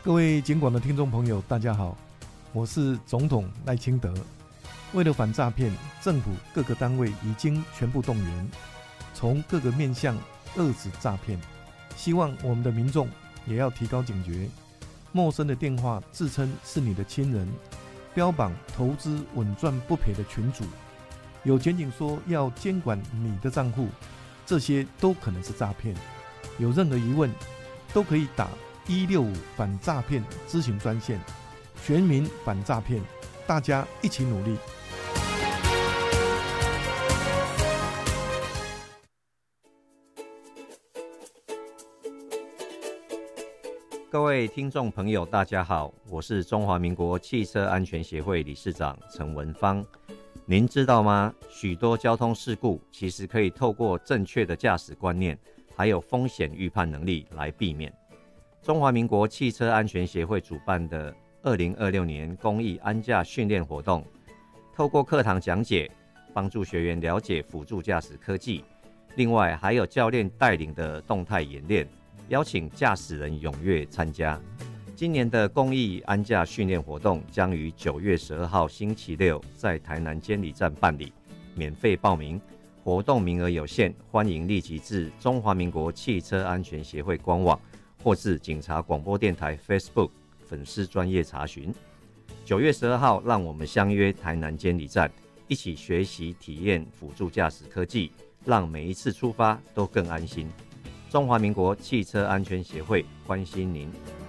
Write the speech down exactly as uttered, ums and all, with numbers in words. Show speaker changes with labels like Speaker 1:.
Speaker 1: 各位警广的听众朋友，大家好，我是总统赖清德。为了反诈骗，政府各个单位已经全部动员，从各个面向遏止诈骗。希望我们的民众也要提高警觉，陌生的电话自称是你的亲人，标榜投资稳赚不赔的群组，有检警说要监管你的账户，这些都可能是诈骗。有任何疑问，都可以打一六五反诈骗咨询专线，全民反诈骗，大家一起努力。
Speaker 2: 各位听众朋友大家好，我是中华民国汽车安全协会理事长陈文芳。您知道吗？许多交通事故其实可以透过正确的驾驶观念，还有风险预判能力来避免。中华民国汽车安全协会主办的二零二六年公益安驾训练活动，透过课堂讲解，帮助学员了解辅助驾驶科技，另外还有教练带领的动态演练，邀请驾驶人踊跃参加。今年的公益安驾训练活动将于九月十二号星期六在台南监理站办理，免费报名，活动名额有限，欢迎立即至中华民国汽车安全协会官网或至警察广播电台 Facebook 粉丝专页查询。九月十二号，让我们相约台南监理站，一起学习体验辅助驾驶科技，让每一次出发都更安心。中华民国汽车安全协会关心您。